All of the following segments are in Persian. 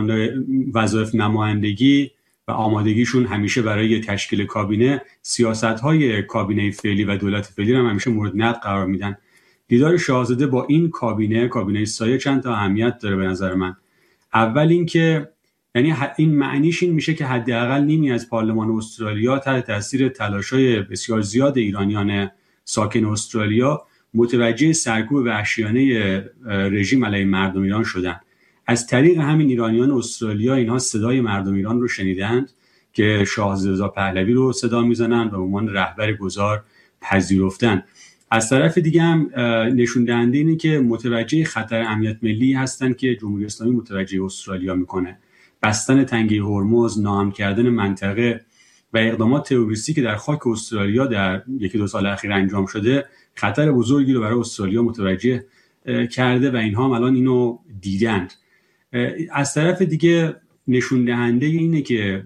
وظایف نمایندگی و آمادگیشون همیشه برای تشکیل کابینه سیاست‌های کابینه فعلی و دولت فعلی رو همیشه مورد نقد قرار میدن. دیدار شاهزاده با این کابینه سایه چند تا اهمیت داره به نظر من. اول اینکه یعنی این معنیش این میشه که حداقل نیمی از پارلمان استرالیا تحت تاثیر تلاش‌های بسیار زیاد ایرانیان ساکن استرالیا متوجه سرکوب وحشیانه رژیم علیه مردم ایران شدن. از طریق همین ایرانیان استرالیا اینها صدای مردم ایران رو شنیدند که شاهزاده رضا پهلوی رو صدا میزنن و به عنوان رهبر گذار پذیرفتن. از طرف دیگه هم نشون دهنده اینه که متوجه خطر امنیت ملی هستن که جمهوری اسلامی متوجه استرالیا میکنه. بستن تنگه هرمز، ناامن کردن منطقه و اقدامات تروریستی که در خاک استرالیا در یکی دو سال اخیر انجام شده خطر بزرگی رو برای استرالیا متوجه کرده و اینها هم الان اینو دیدند. از طرف دیگه نشون دهنده اینه که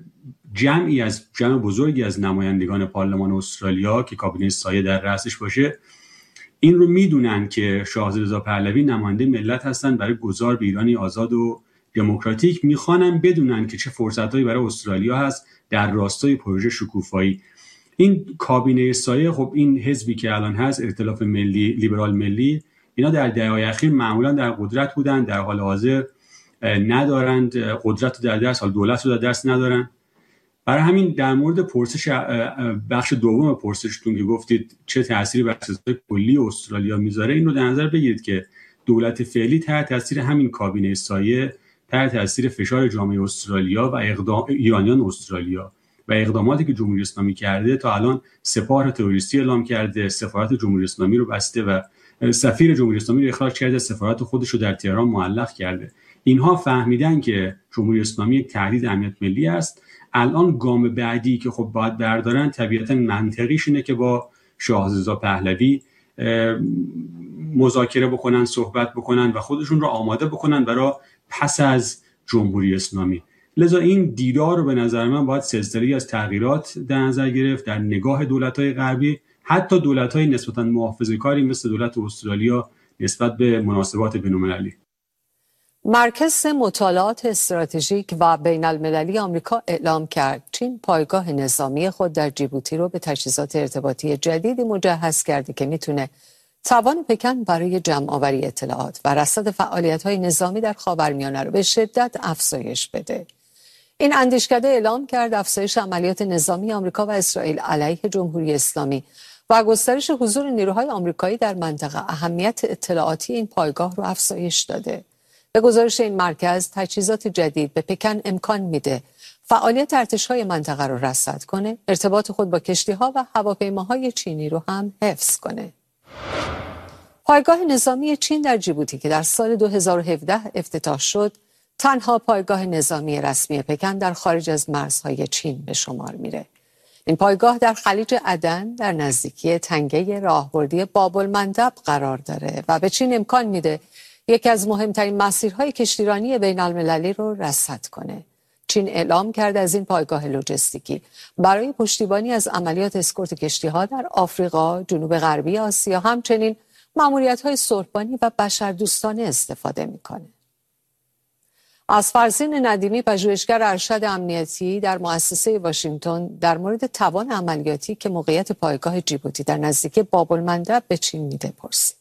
جمع بزرگی از نمایندگان پارلمان استرالیا که کابینه سایه در رأسش باشه این رو میدونن که شاهزاده رضا پهلوی نماینده ملت هستن برای گذار به ایرانی آزاد و دموکراتیک. میخوانن بدونن که چه فرصتایی برای استرالیا هست در راستای پروژه شکوفایی. این کابینه سایه، خب این حزبی که الان هست ائتلاف ملی لیبرال ملی، اینا در دهه‌های اخیر معمولا در قدرت بودن، در حال حاضر ندارند قدرت رو در دست، حال دولت رو در دست ندارن. برای همین در مورد پرسش بخش دوم پرسشتون که گفتید چه تأثیری بر سیاست کلی استرالیا میذاره، این رو در نظر بگیرید که دولت فعلی تحت تاثیر همین کابینه سایه، تحت تاثیر فشار جامعه استرالیا و ایرانیان استرالیا و اقداماتی که جمهوری اسلامی کرده تا الان سپاه تروریستی اعلام کرده، سفارت جمهوری اسلامی رو بسته و سفیر جمهوری اسلامی رو اخراج کرده، سفارت خودش رو در تهران معلق کرده. اینها فهمیدن که جمهوری اسلامی یک تهدید امنیت ملی است. الان گام بعدی که خب باید بردارن طبیعتا منطقیش اینه که با شاهزاده رضا پهلوی مذاکره بکنن، صحبت بکنن و خودشون رو آماده بکنن برای پس از جمهوری اسلامی. لذا این دیدار رو به نظر من باید سلسله‌ای از تغییرات در نظر گرفت در نگاه دولت‌های غربی، حتی دولت‌های نسبتاً محافظه‌کاری مثل دولت استرالیا نسبت به مناسبات بین‌المللی. مرکز مطالعات استراتژیک و بین المللی آمریکا اعلام کرد چین پایگاه نظامی خود در جیبوتی رو به تجهیزات ارتباطی جدیدی مجهز کرده که میتونه توان پکن برای جمع آوری اطلاعات و رصد فعالیت‌های نظامی در خاورمیانه رو به شدت افزایش بده. این اندیشکده اعلام کرد افزایش عملیات نظامی آمریکا و اسرائیل علیه جمهوری اسلامی و گسترش حضور نیروهای آمریکایی در منطقه اهمیت اطلاعاتی این پایگاه رو افزایش داده. به گزارش این مرکز، تجهیزات جدید به پکن امکان میده فعالیت ارتش‌های منطقه رو رصد کنه، ارتباط خود با کشتی‌ها و هواپیماهای چینی رو هم حفظ کنه. پایگاه نظامی چین در جیبوتی که در سال 2017 افتتاح شد، تنها پایگاه نظامی رسمی پکن در خارج از مرزهای چین به شمار میره. این پایگاه در خلیج عدن در نزدیکی تنگه راهبردی باب المندب قرار داره و به چین امکان میده یکی از مهمترین مسیرهای کشتیرانی بین المللی رو رصد کنه. چین اعلام کرده از این پایگاه لوجستیکی برای پشتیبانی از عملیات اسکورت کشتی‌ها در آفریقا، جنوب غربی آسیا، همچنین ماموریت‌های صلح‌بانی و بشردوستانه استفاده میکنه. از فرزین ندیمی، پژوهشگر ارشد امنیتی در مؤسسه واشنگتن، در مورد توان عملیاتی که موقعیت پایگاه جیبوتی در نزدیکی باب المندب به چین میده پرسید.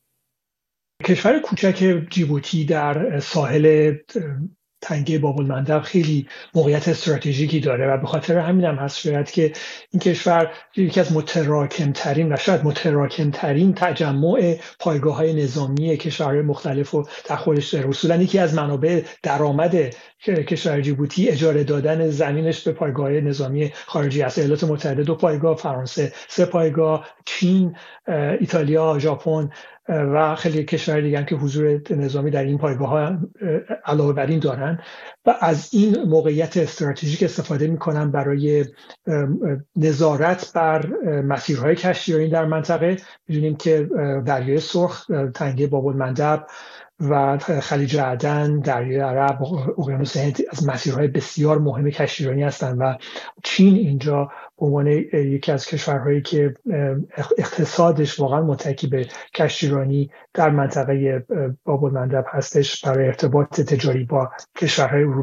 کشور کوچک جیبوتی در ساحل تنگه باب المندب خیلی موقعیت استراتژیکی داره و به خاطر همین هم هست شاید که این کشور یکی از متراکمترین و شاید متراکمترین تجمع پایگاه‌های نظامی کشورهای مختلف رو در خودش داره. اصولاً یکی از منابع درآمد کشور جیبوتی اجاره دادن زمینش به پایگاه‌های نظامی خارجی است. ایالات متحده 2 پایگاه، فرانسه 3 پایگاه، چین، ایتالیا، ژاپن و خیلی کشور دیگه هم که حضور نظامی در این پایگاه‌ها علاوه بر این دارن و از این موقعیت استراتژیک استفاده می‌کنن برای نظارت بر مسیرهای کشتیرانی در منطقه. می‌دونیم که دریای سرخ، تنگه باب المندب و خلیج عدن، دریای عرب، اقیانوس هند از مسیرهای بسیار مهم کشتیرانی هستند و چین اینجا به عنوان یکی از کشورهایی که اقتصادش واقعا متکی به کشتیرانی در منطقه باب المندب هستش برای ارتباط تجاری با کشورهای